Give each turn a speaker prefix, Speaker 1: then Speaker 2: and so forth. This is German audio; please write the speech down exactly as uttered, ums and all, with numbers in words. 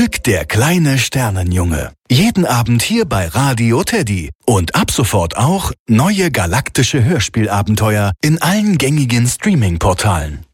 Speaker 1: Ulk der kleine Sternenjunge. Jeden Abend hier bei Radio Teddy. Und ab sofort auch neue galaktische Hörspielabenteuer in allen gängigen Streaming-Portalen.